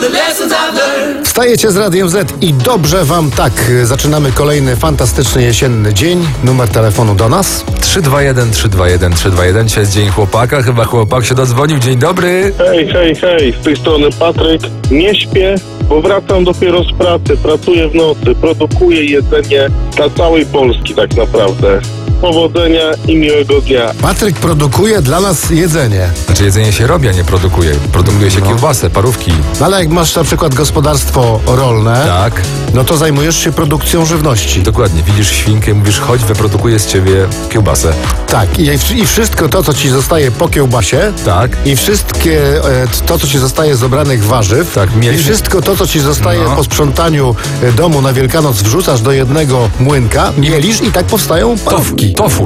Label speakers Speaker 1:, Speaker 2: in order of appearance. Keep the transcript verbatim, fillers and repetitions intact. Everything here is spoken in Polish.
Speaker 1: Wstajecie z Radiem Z i dobrze wam tak. Zaczynamy kolejny fantastyczny jesienny dzień. Numer telefonu do nas.
Speaker 2: trzy dwa jeden, trzy dwa jeden, trzy dwa jeden. Dzisiaj jest dzień chłopaka. Chyba chłopak się dodzwonił. Dzień dobry.
Speaker 3: Hej, hej, hej, z tej strony Patryk. Nie śpię, bo wracam dopiero z pracy, pracuję w nocy, produkuję jedzenie dla całej Polski tak naprawdę. Powodzenia i miłego dnia.
Speaker 1: Patryk produkuje dla nas jedzenie.
Speaker 2: Znaczy jedzenie się robi, a nie produkuje. Produkuje się
Speaker 1: No.
Speaker 2: kiełbasę, parówki.
Speaker 1: No ale jak masz na przykład gospodarstwo rolne,
Speaker 2: Tak,
Speaker 1: no to zajmujesz się produkcją żywności.
Speaker 2: dokładnie. Widzisz świnkę i mówisz, chodź, wyprodukuję z ciebie kiełbasę.
Speaker 1: Tak, i, i wszystko to, co ci zostaje po kiełbasie,
Speaker 2: Tak.
Speaker 1: i wszystkie e, to, co ci zostaje z obranych warzyw,
Speaker 2: Tak,
Speaker 1: i
Speaker 2: mieliśmy-
Speaker 1: wszystko to, co ci zostaje
Speaker 2: No.
Speaker 1: po sprzątaniu e, domu na Wielkanoc, wrzucasz do jednego młynka, mielisz i tak powstają parówki.
Speaker 2: Tofu.